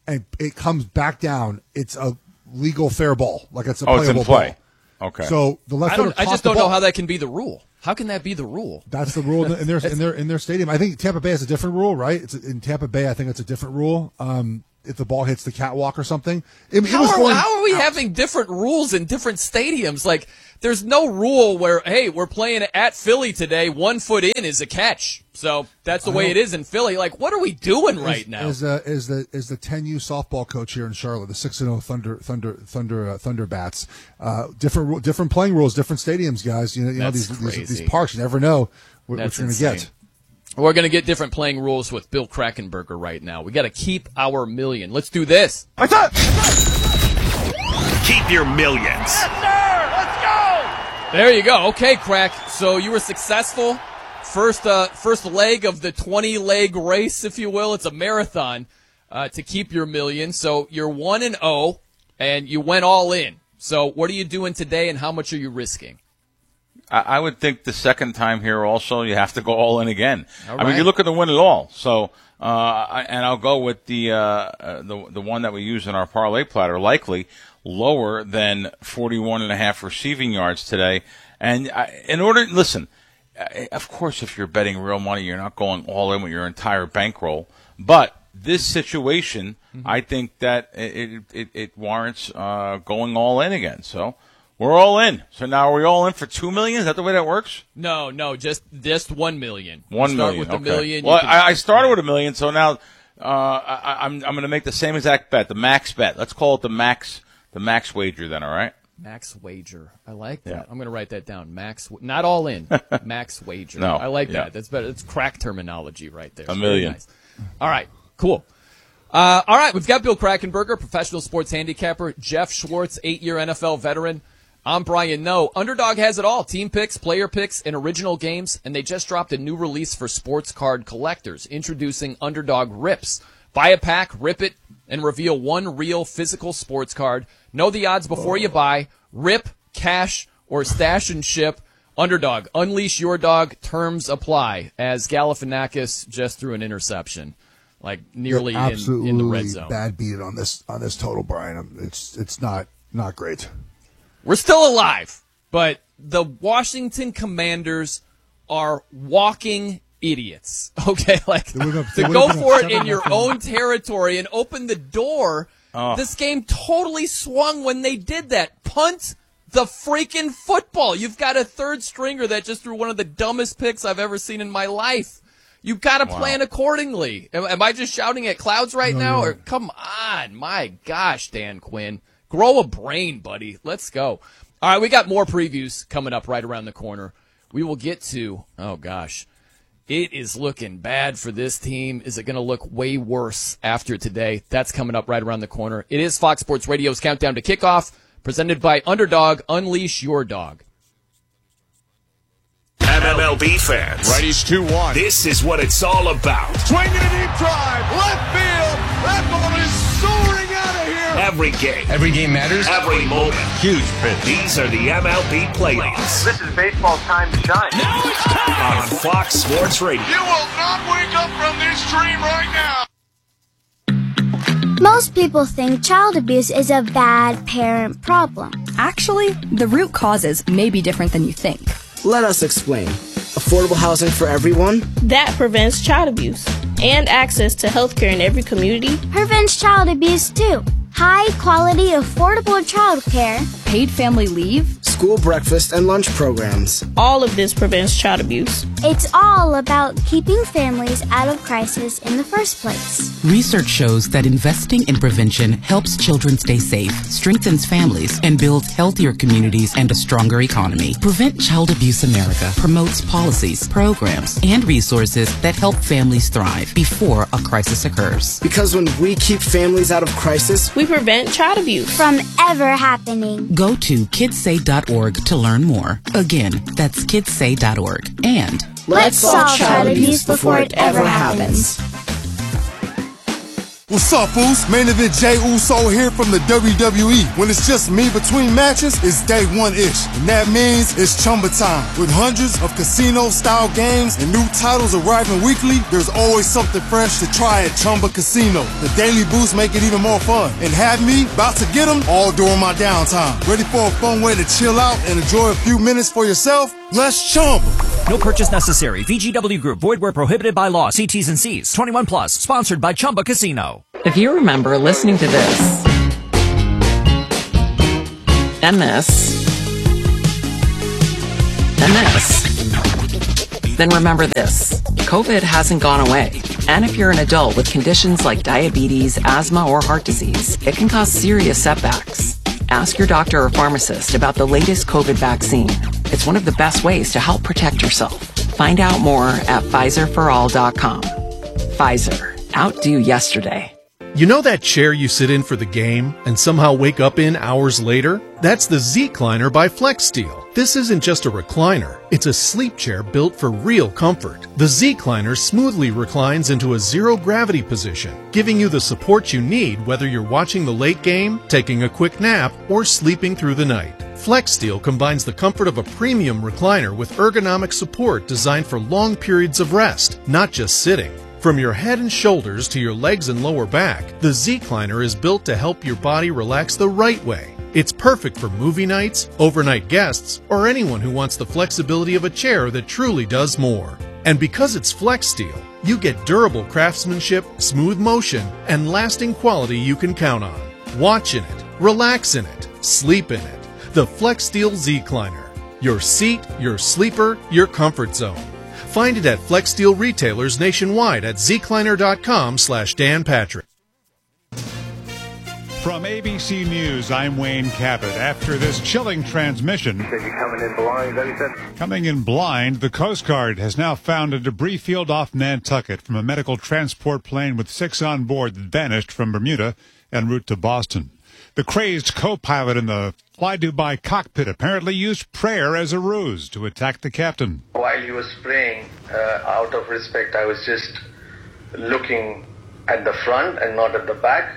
and it comes back down, it's a legal fair ball. Like it's a oh, playable it's in play. ball. Okay. So the left I, fielder don't, I tossed just the don't know ball. how that can be the rule. How can that be the rule? That's the rule in their in their in their stadium. I think Tampa Bay has a different rule, right? It's in Tampa Bay. I think it's a different rule. Um, if the ball hits the catwalk or something, it, how, it was are, going how are we out. having different rules in different stadiums? Like, there's no rule where, hey, we're playing at Philly today. One foot in is a catch. So that's the way it is in Philly. Like, what are we doing right is, now? Is uh, is the is the ten U softball coach here in Charlotte, the six and zero Thunder Thunder Thunder uh, Thunderbats? Uh, different ru- different playing rules, different stadiums, guys. You know, you know That's these, these crazy. these parks. You never know what, what That's you're going to insane. get. We're going to get different playing rules with Bill Krakenberger right now. We got to keep our million. Let's do this. What's up? Keep your millions. Yes, sir. Let's go. There you go. Okay, Crack. So you were successful. First, uh, first leg of the twenty-leg race, if you will. It's a marathon uh, to keep your million. So you're one and zero, and you went all in. So what are you doing today, and how much are you risking? I would think the second time here also you have to go all in again. All I mean, right. you look at the win it all. So, uh, I, and I'll go with the, uh, uh, the, the one that we use in our parlay platter, likely lower than forty-one and a half receiving yards today. And I, in order, listen, of course, if you're betting real money, you're not going all in with your entire bankroll. But this situation, mm-hmm. I think that it, it, it warrants, uh, going all in again. So, we're all in. So now are we all in for two million? Is that the way that works? No, no, just just one million. One Start million. with the okay. million. Well, You can- I, I started with a million, so now uh, I, I'm I'm going to make the same exact bet, the max bet. Let's call it the max the max wager. Then, all right? Max wager. I like that. Yeah. I'm going to write that down. Max, not all in. Max wager. No, I like yeah. that. That's better. That's crack terminology right there. A Very million. nice. All right. Cool. Uh, all right. We've got Bill Krakenberger, professional sports handicapper. Jeff Schwartz, eight-year N F L veteran. I'm Brian Noe. Underdog has it all. Team picks, player picks, and original games. And they just dropped a new release for sports card collectors, introducing Underdog Rips. Buy a pack, rip it, and reveal one real physical sports card. Know the odds before you buy. Rip, cash, or stash and ship. Underdog. Unleash your dog. Terms apply. As Galifianakis just threw an interception, like nearly You're in, in the red zone. Bad beat on this on this total, Brian. It's it's not not great. We're still alive, but the Washington Commanders are walking idiots. Okay, like They would've- to they go would've been for up it in seven your nothing. own territory and open the door. Oh. This game totally swung when they did that. Punt the freaking football. You've got a third stringer that just threw one of the dumbest picks I've ever seen in my life. You've got to Wow. plan accordingly. Am, am I just shouting at clouds right No, now? you're Or right. come on, my gosh, Dan Quinn. Grow a brain, buddy. Let's go. All right, we got more previews coming up right around the corner. We will get to, oh gosh, it is looking bad for this team. Is it going to look way worse after today? That's coming up right around the corner. It is Fox Sports Radio's Countdown to Kickoff, presented by Underdog. Unleash your dog. M M L B fans. Righties two one. This is what it's all about. Swinging a deep drive. Left field. That ball is soaring out of here. Every game. Every game matters. Every moment. Huge pitch. These are the M L B playoffs This is baseball's time to shine. Now it's time. on Fox Sports Radio. You will not wake up from this dream right now. Most people think child abuse is a bad parent problem. Actually, the root causes may be different than you think. Let us explain. Affordable housing for everyone? That prevents child abuse and access to healthcare in every community. Prevents child abuse too. High quality, affordable childcare. Paid family leave. School breakfast and lunch programs. All of this prevents child abuse. It's all about keeping families out of crisis in the first place. Research shows that investing in prevention helps children stay safe, strengthens families, and builds healthier communities and a stronger economy. Prevent Child Abuse America promotes policies, programs, and resources that help families thrive before a crisis occurs. Because when we keep families out of crisis, we prevent child abuse from ever happening. Go to kids say dot org to learn more. Again, that's kids say dot org. And let's solve child abuse before it ever happens. What's up, Uso? Main event Jey Uso here from the W W E. When it's just me between matches, it's day one-ish. And that means it's Chumba time. With hundreds of casino-style games and new titles arriving weekly, there's always something fresh to try at Chumba Casino. The daily boosts make it even more fun. And have me about to get them all during my downtime. Ready for a fun way to chill out and enjoy a few minutes for yourself? Let's Chumba. No purchase necessary. V G W Group. Void where prohibited by law. See T's and C's. twenty-one plus. Sponsored by Chumba Casino. If you remember listening to this, and this, and this, then remember this. COVID hasn't gone away. And if you're an adult with conditions like diabetes, asthma, or heart disease, it can cause serious setbacks. Ask your doctor or pharmacist about the latest COVID vaccine. It's one of the best ways to help protect yourself. Find out more at Pfizer for all dot com. Pfizer. Outdo yesterday. You know that chair you sit in for the game and somehow wake up in hours later? That's the Z-Cliner by FlexSteel. This isn't just a recliner. It's a sleep chair built for real comfort. The Z-Cliner smoothly reclines into a zero-gravity position, giving you the support you need whether you're watching the late game, taking a quick nap, or sleeping through the night. FlexSteel combines the comfort of a premium recliner with ergonomic support designed for long periods of rest, not just sitting. From your head and shoulders to your legs and lower back, the Z-Cliner is built to help your body relax the right way. It's perfect for movie nights, overnight guests, or anyone who wants the flexibility of a chair that truly does more. And because it's FlexSteel, you get durable craftsmanship, smooth motion, and lasting quality you can count on. Watch in it, relax in it, sleep in it. The FlexSteel Z-Cliner. Your seat, your sleeper, your comfort zone. Find it at FlexSteel retailers nationwide at zcliner.com slash Dan Patrick. From A B C News, I'm Wayne Cabot. After this chilling transmission, coming in blind, that he said. coming in blind, the Coast Guard has now found a debris field off Nantucket from a medical transport plane with six on board that vanished from Bermuda en route to Boston. The crazed co-pilot in the Fly Dubai cockpit apparently used prayer as a ruse to attack the captain. While he was praying, uh, out of respect, I was just looking at the front and not at the back.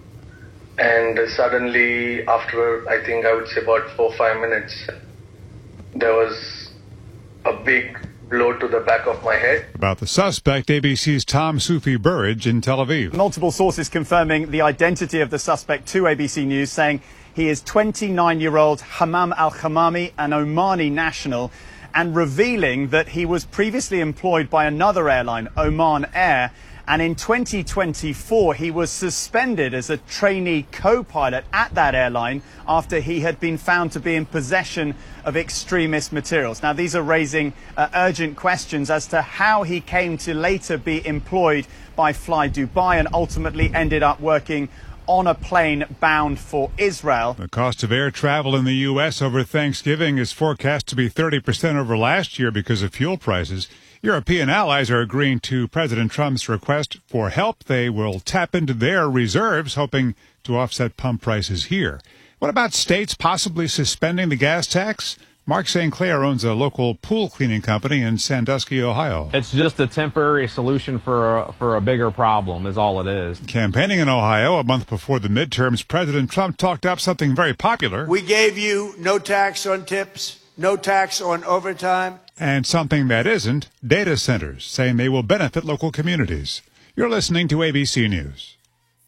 And suddenly, after I think I would say about four or five minutes, there was a big blow to the back of my head. About the suspect, A B C's Tom Sufi Burridge in Tel Aviv. Multiple sources confirming the identity of the suspect to A B C News, saying he is twenty-nine-year-old Hammam Al-Khamami, an Omani national, and revealing that he was previously employed by another airline, Oman Air, and in twenty twenty-four he was suspended as a trainee co-pilot at that airline after he had been found to be in possession of extremist materials. Now, these are raising uh, urgent questions as to how he came to later be employed by Fly Dubai and ultimately ended up working on a plane bound for Israel. The cost of air travel in the U S over Thanksgiving is forecast to be thirty percent over last year because of fuel prices. European allies are agreeing to President Trump's request for help. They will tap into their reserves, hoping to offset pump prices here. What about states possibly suspending the gas tax? Mark Saint Clair owns a local pool cleaning company in Sandusky, Ohio. It's just a temporary solution for a, for a bigger problem is all it is. Campaigning in Ohio a month before the midterms, President Trump talked up something very popular. We gave you no tax on tips, no tax on overtime. And something that isn't, data centers, saying they will benefit local communities. You're listening to A B C News.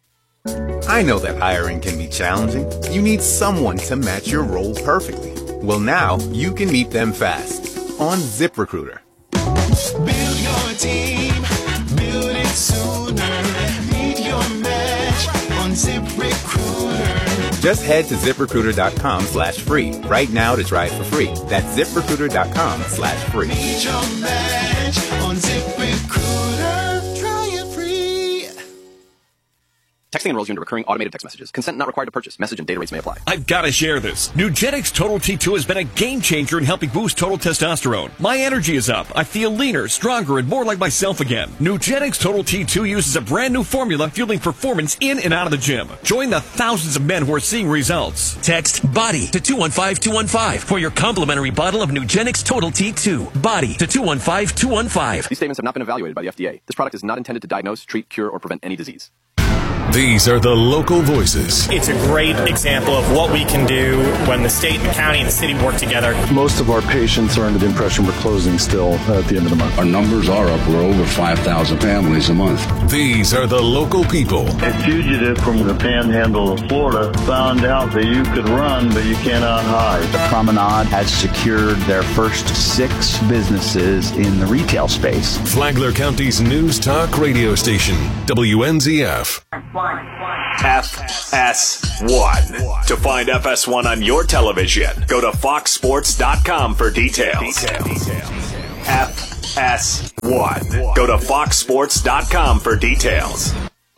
I know that hiring can be challenging. You need someone to match your role perfectly. Well, now you can meet them fast on ZipRecruiter. Build your team, build it sooner. Meet your match on ZipRecruiter. Just head to ZipRecruiter.com slash free right now to try it for free. That's ZipRecruiter.com slash free. Meet your match on ZipRecruiter. Try it free. Texting enrolls you into recurring automated text messages. Consent not required to purchase. Message and data rates may apply. I've got to share this. Nugenix Total T two has been a game changer in helping boost total testosterone. My energy is up. I feel leaner, stronger, and more like myself again. Nugenix Total T two uses a brand new formula fueling performance in and out of the gym. Join the thousands of men who are seeing results. Text BODY to two one five two one five for your complimentary bottle of Nugenix Total T two. BODY to two one five two one five. These statements have not been evaluated by the F D A. This product is not intended to diagnose, treat, cure, or prevent any disease. These are the local voices. It's a great example of what we can do when the state and the county and the city work together. Most of our patients are under the impression we're closing still at the end of the month. Our numbers are up. We're over five thousand families a month. These are the local people. A fugitive from the panhandle of Florida found out that you could run, but you cannot hide. The Promenade has secured their first six businesses in the retail space. Flagler County's news talk radio station, W N Z F. F S one. To find F S one on your television, go to fox sports dot com for details. F S one. Go to fox sports dot com for details.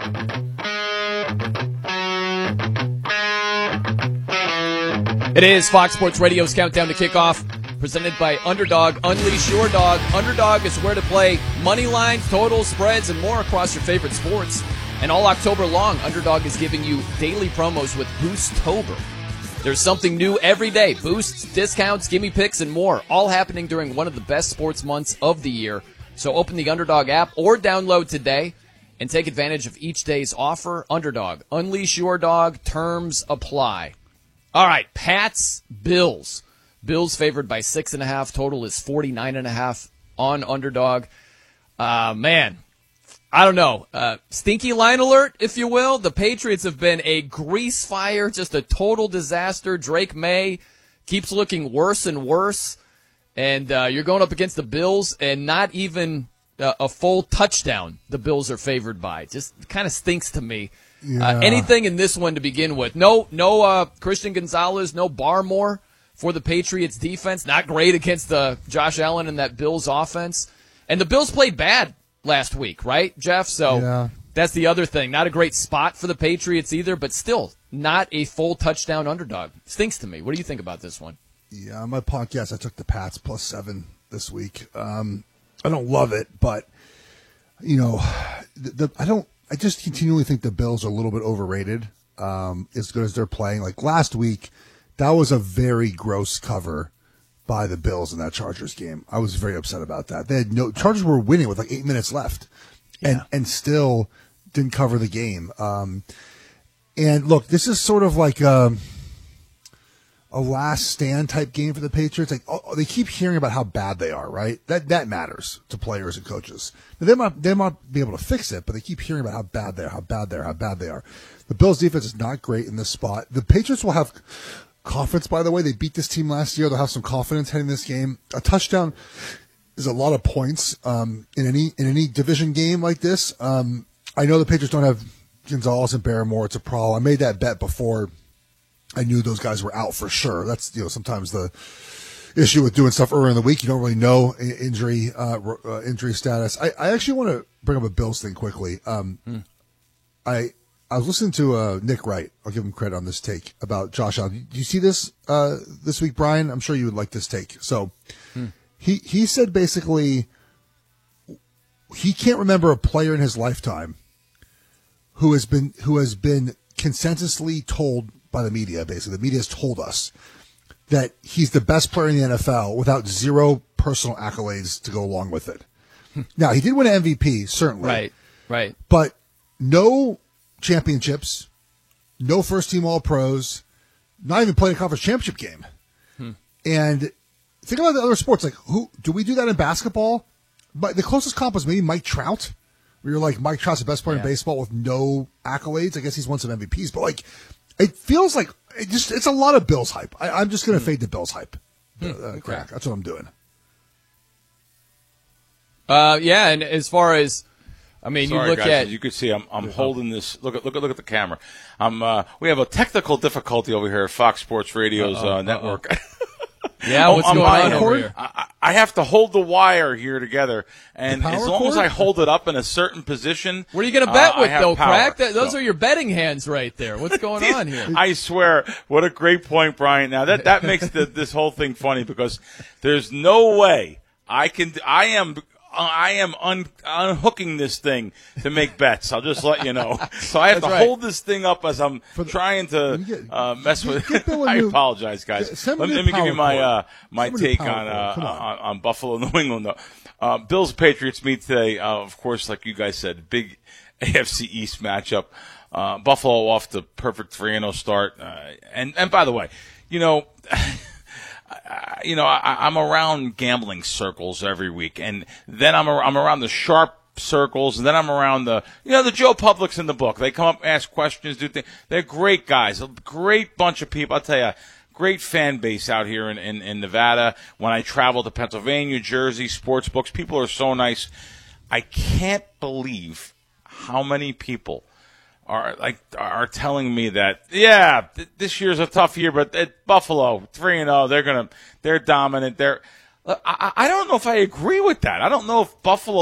It is Fox Sports Radio's Countdown to Kickoff, presented by Underdog. Unleash your dog. Underdog is where to play money lines, totals, spreads, and more across your favorite sports. And all October long, Underdog is giving you daily promos with Boostober. There's something new every day. Boosts, discounts, gimme picks, and more. All happening during one of the best sports months of the year. So open the Underdog app or download today and take advantage of each day's offer. Underdog. Unleash your dog. Terms apply. All right, Pats, Bills. Bills favored by six and a half. Total is forty-nine and a half on Underdog. Uh, man. I don't know. Uh, stinky line alert, if you will. The Patriots have been a grease fire, just a total disaster. Drake May keeps looking worse and worse. And uh, you're going up against the Bills, and not even uh, a full touchdown the Bills are favored by. Just kind of stinks to me. Yeah. Uh, anything in this one to begin with. No, no uh, Christian Gonzalez, no Barmore for the Patriots defense. Not great against the Josh Allen and that Bills offense. And the Bills played bad last week, right, Jeff? So yeah. That's the other thing. Not a great spot for the Patriots either, but still not a full touchdown underdog. Stinks to me. What do you think about this one? Yeah, on my podcast, I took the Pats plus seven this week. Um, I don't love it, but, you know, the, the, I don't. I just continually think the Bills are a little bit overrated, um, as good as they're playing. Like last week, that was a very gross cover by the Bills in that Chargers game. I was very upset about that. They had no Chargers were winning with like eight minutes left, and Yeah. and still didn't cover the game. Um, and look, this is sort of like a, a last stand type game for the Patriots. Like oh, they keep hearing about how bad they are, right? That that matters to players and coaches. Now, they might they might be able to fix it, but they keep hearing about how bad they are, how bad they are, how bad they are. The Bills' defense is not great in this spot. The Patriots will have confidence, by the way. They beat this team last year. They'll have some confidence heading this game. A touchdown is a lot of points um, in any in any division game like this. Um, I know the Patriots don't have Gonzalez and Barrymore. It's a problem. I made that bet before I knew those guys were out for sure. That's, you know, sometimes the issue with doing stuff earlier in the week. You don't really know injury uh, uh, injury status. I, I actually want to bring up a Bills thing quickly. Um, Hmm. I I was listening to uh, Nick Wright. I'll give him credit on this take about Josh Allen. Do you see this uh, this week, Brian? I'm sure you would like this take. So Hmm. he he said basically he can't remember a player in his lifetime who has been who has been consensusly told by the media. Basically, the media has told us that he's the best player in the N F L without zero personal accolades to go along with it. Now, he did win an M V P, certainly. Right, right. But no championships, no first-team All-Pros, not even playing a conference championship game. Hmm. And think about the other sports. Like, who do we do that in basketball? But the closest comp was maybe Mike Trout, where you're like, Mike Trout's the best player Yeah. in baseball with no accolades. I guess he's won some M V Ps, but like, it feels like it just it's a lot of Bills hype. I, I'm just going to fade the Bills hype. Uh, crack. That's what I'm doing. Uh, yeah, and as far as, I mean, Sorry, you look guys, at. as you can see, I'm I'm holding this. Look at look at look at the camera. I'm. Uh, we have a technical difficulty over here at Fox Sports Radio's Uh-oh, uh, network. Yeah, what's I'm- going I'm- on over here? I, I have to hold the wire here together, and The power as long as cord? I hold it up in a certain position, What are you going to bet uh, I with, have though, power. Crack? That, those So- are your betting hands right there. What's going on here? I swear, what a great point, Brian. Now that that makes the, this whole thing funny because there's no way I can. I am. I am un, unhooking this thing to make bets. I'll just let you know. So I have That's to right. hold this thing up as I'm trying to uh, mess with get it. Bill a I new- apologize, guys. Yeah, send me Let, the let me give you power my cord. uh, my Send me the take power on, uh, cord. Come on. on on Buffalo, New England. Though. Uh, Bills Patriots meet today. Uh, of course, like you guys said, big A F C East matchup. Uh, Buffalo off the perfect three and oh start. Uh, and, and by the way, you know, you know, I, I'm around gambling circles every week, and then I'm, I'm around the sharp circles, and then I'm around the, you know, the Joe Publics in the book. They come up, ask questions, do things. They're great guys, a great bunch of people. I'll tell you, great fan base out here in, in, in Nevada. When I travel to Pennsylvania, Jersey, sports books, people are so nice. I can't believe how many people are like are telling me that, yeah, th- this year's a tough year, but at Buffalo, three and oh, they're gonna, they're dominant. They're, I, I don't know if I agree with that. I don't know if Buffalo